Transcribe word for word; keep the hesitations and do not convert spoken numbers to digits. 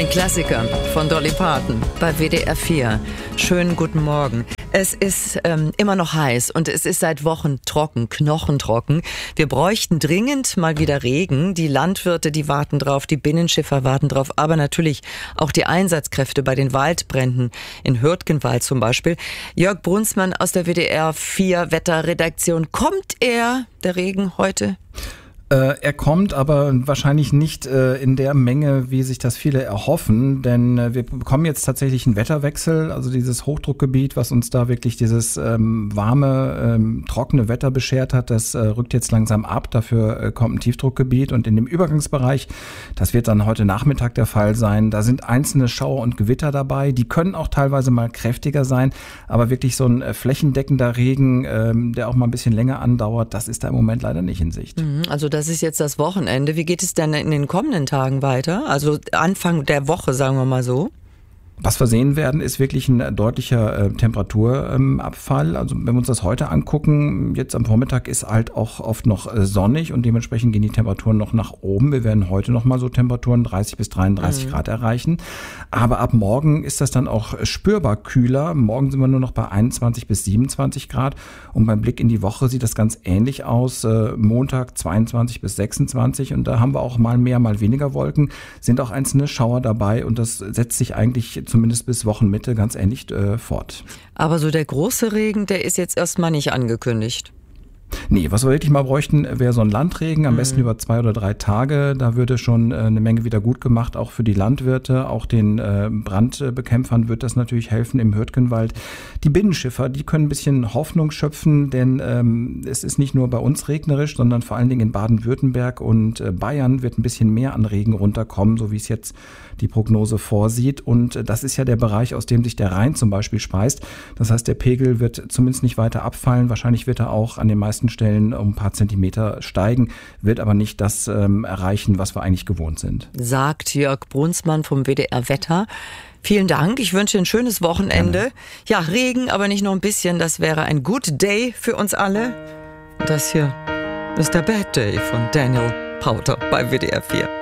Ein Klassiker von Dolly Parton bei W D R vier. Schönen guten Morgen. Es ist ähm, immer noch heiß und es ist seit Wochen trocken, knochentrocken. Wir bräuchten dringend mal wieder Regen. Die Landwirte, die warten drauf, die Binnenschiffer warten drauf, aber natürlich auch die Einsatzkräfte bei den Waldbränden in Hürtgenwald zum Beispiel. Jörg Brunsmann aus der W D R vier Wetterredaktion. Kommt er, der Regen, heute? Äh, er kommt, aber wahrscheinlich nicht äh, in der Menge, wie sich das viele erhoffen, denn äh, wir bekommen jetzt tatsächlich einen Wetterwechsel, also dieses Hochdruckgebiet, was uns da wirklich dieses ähm, warme, ähm, trockene Wetter beschert hat, das äh, rückt jetzt langsam ab, dafür äh, kommt ein Tiefdruckgebiet und in dem Übergangsbereich, das wird dann heute Nachmittag der Fall sein, da sind einzelne Schauer und Gewitter dabei, die können auch teilweise mal kräftiger sein, aber wirklich so ein äh, flächendeckender Regen, ähm, der auch mal ein bisschen länger andauert, das ist da im Moment leider nicht in Sicht. Also das ist jetzt das Wochenende. Wie geht es denn in den kommenden Tagen weiter? Also Anfang der Woche, sagen wir mal so. Was wir sehen werden, ist wirklich ein deutlicher äh, Temperaturabfall. Ähm, also wenn wir uns das heute angucken, jetzt am Vormittag ist halt auch oft noch äh, sonnig und dementsprechend gehen die Temperaturen noch nach oben. Wir werden heute noch mal so Temperaturen dreißig bis dreiunddreißig mhm. Grad erreichen. Aber ab morgen ist das dann auch spürbar kühler. Morgen sind wir nur noch bei einundzwanzig bis siebenundzwanzig Grad. Und beim Blick in die Woche sieht das ganz ähnlich aus. Äh, Montag zweiundzwanzig bis sechsundzwanzig und da haben wir auch mal mehr, mal weniger Wolken. Sind auch einzelne Schauer dabei und das setzt sich eigentlich zumindest bis Wochenmitte ganz ähnlich äh, fort. Aber so der große Regen, der ist jetzt erstmal nicht angekündigt. Nee, was wir wirklich mal bräuchten, wäre so ein Landregen, am mhm. besten über zwei oder drei Tage. Da würde schon äh, eine Menge wieder gut gemacht, auch für die Landwirte, auch den äh, Brandbekämpfern wird das natürlich helfen im Hürtgenwald. Die Binnenschiffer, die können ein bisschen Hoffnung schöpfen, denn ähm, es ist nicht nur bei uns regnerisch, sondern vor allen Dingen in Baden-Württemberg und äh, Bayern wird ein bisschen mehr an Regen runterkommen, so wie es jetzt die Prognose vorsieht. Und äh, das ist ja der Bereich, aus dem sich der Rhein zum Beispiel speist. Das heißt, der Pegel wird zumindest nicht weiter abfallen. Wahrscheinlich wird er auch an den meisten Stellen um ein paar Zentimeter steigen, wird aber nicht das ähm, erreichen, was wir eigentlich gewohnt sind. Sagt Jörg Brunsmann vom W D R Wetter. Vielen Dank, ich wünsche ein schönes Wochenende. Gerne. Ja, Regen, aber nicht nur ein bisschen, das wäre ein Good Day für uns alle. Das hier ist der Bad Day von Daniel Powter bei W D R vier.